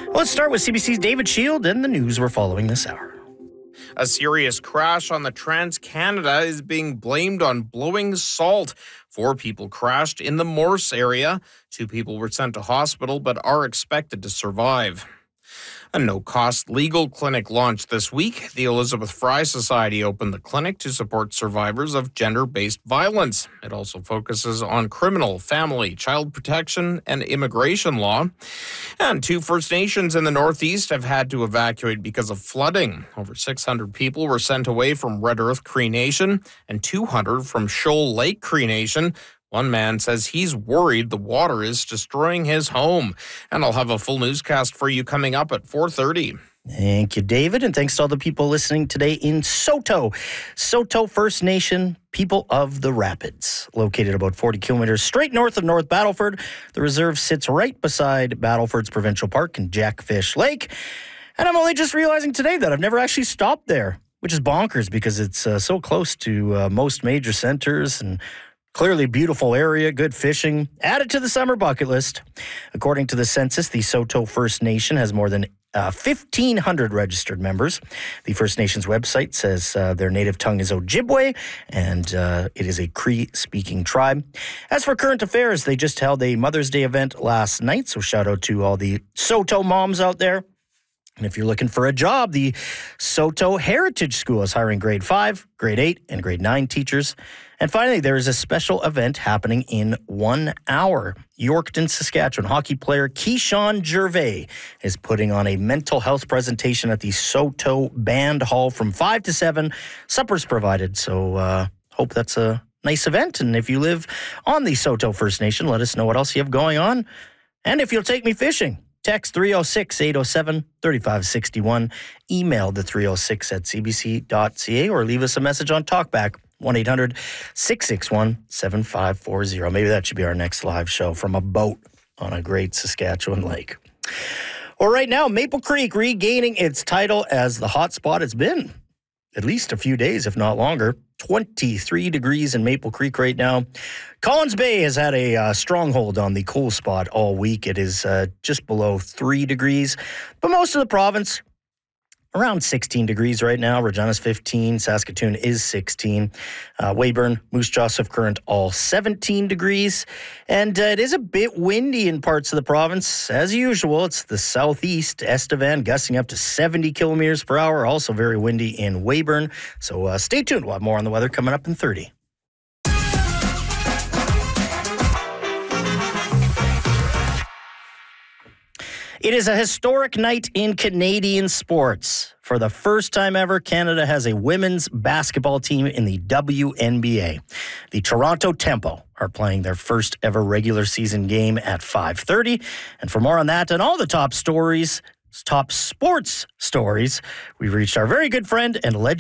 Let's start with CBC's David Shield and the news we're following this hour. A serious crash on the Trans-Canada is being blamed on blowing salt. 4 people crashed in the Morse area. 2 people were sent to hospital but are expected to survive. A no-cost legal clinic launched this week. The Elizabeth Fry Society opened the clinic to support survivors of gender-based violence. It also focuses on criminal, family, child protection, and immigration law. And 2 First Nations in the Northeast have had to evacuate because of flooding. Over 600 people were sent away from Red Earth Cree Nation and 200 from Shoal Lake Cree Nation. One man says he's worried the water is destroying his home. And I'll have a full newscast for you coming up at 4:30. Thank you, David, and thanks to all the people listening today in Saulteaux. Saulteaux First Nation, people of the Rapids. Located about 40 kilometers straight north of North Battleford, the reserve sits right beside Battleford's Provincial Park and Jackfish Lake. And I'm only just realizing today that I've never actually stopped there, which is bonkers because it's so close to most major centers and clearly beautiful area, good fishing. Add it to the summer bucket list. According to the census, the Saulteaux First Nation has more than 1,500 registered members. The First Nations website says their native tongue is Ojibwe, and it is a Cree-speaking tribe. As for current affairs, they just held a Mother's Day event last night, so shout out to all the Saulteaux moms out there. And if you're looking for a job, the Saulteaux Heritage School is hiring grade 5, grade 8, and grade 9 teachers. And finally, there is a special event happening in 1 hour. Yorkton, Saskatchewan hockey player Keyshawn Gervais is putting on a mental health presentation at the Saulteaux Band Hall from 5 to 7. Supper's provided, so hope that's a nice event. And if you live on the Saulteaux First Nation, let us know what else you have going on. And if you'll take me fishing, text 306-807-3561, email the 306@cbc.ca, or leave us a message on TalkBack, 1-800-661-7540. Maybe that should be our next live show from a boat on a great Saskatchewan lake. Well, right now, Maple Creek regaining its title as the hot spot it's been at least a few days, if not longer. 23 degrees in Maple Creek right now. Collins Bay has had a stronghold on the cool spot all week. It is just below 3 degrees, but most of the province around 16 degrees right now. Regina's 15, Saskatoon is 16. Weyburn, Moose Joseph Current, all 17 degrees. And it is a bit windy in parts of the province. As usual, it's the southeast, Estevan, gusting up to 70 kilometers per hour. Also very windy in Weyburn. So stay tuned. We'll have more on the weather coming up in 30. It is a historic night in Canadian sports. For the first time ever, Canada has a women's basketball team in the WNBA. The Toronto Tempo are playing their first ever regular season game at 5:30. And for more on that and all the top sports stories, we've reached our very good friend and legend